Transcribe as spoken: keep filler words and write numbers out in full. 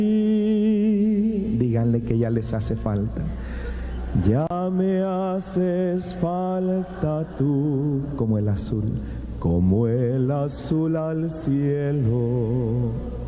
Díganle que ya les hace falta. Ya me haces falta tú, como el azul, como el azul al cielo.